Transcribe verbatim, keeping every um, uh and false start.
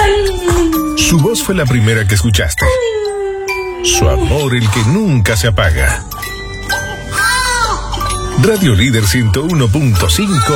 Su voz fue la primera que escuchaste. Su amor, el que nunca se apaga. Radio Líder ciento uno punto cinco